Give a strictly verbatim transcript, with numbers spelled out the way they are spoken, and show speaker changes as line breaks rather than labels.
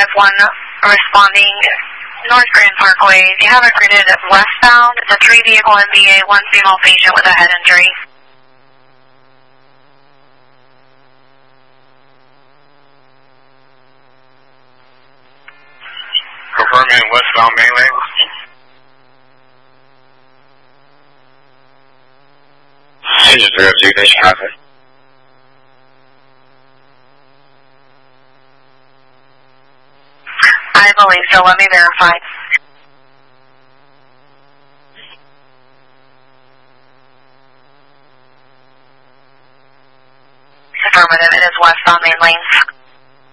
Affirmative, one responding North Grand Parkway. You have it gridded westbound. It's a three vehicle M V A, one female patient with a head injury.
Confirming westbound main lane. Engine zero two, ignition traffic.
I believe so. Let me verify. Affirmative. It is westbound main lane.